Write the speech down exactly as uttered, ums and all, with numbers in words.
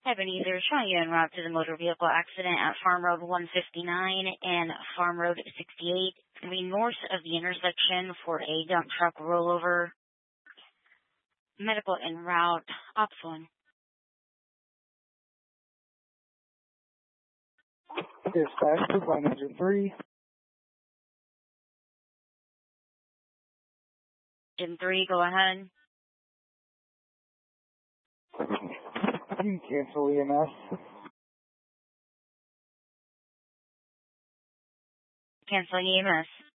Ebenezer showing you en route to the motor vehicle accident at Farm Road one fifty-nine and Farm Road sixty-eight. It's going to be north of the intersection for a dump truck rollover. Medical en route. Ops one. Dispatch to line engine three. Engine three, go ahead. You can cancel E M S. Canceling E M S.